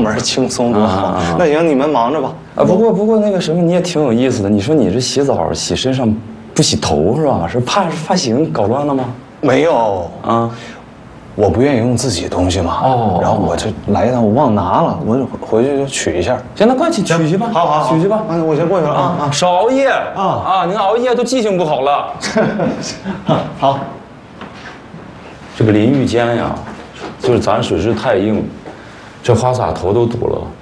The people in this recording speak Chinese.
门轻松多好。那行，你们忙着吧。 啊，不过那个什么，你也挺有意思的。你说你这洗澡洗身上不洗头是吧？是怕发型搞乱了吗？ 没有啊。 我不愿意用自己东西嘛，然后我这来一趟，我忘拿了，我回去就取一下。 行，那快去取去吧， 好， 取去吧。 我先过去了啊， 少熬夜啊！您熬夜都记性不好了。 好， 这个淋浴间呀，就是咱水质太硬，这花洒头都堵了。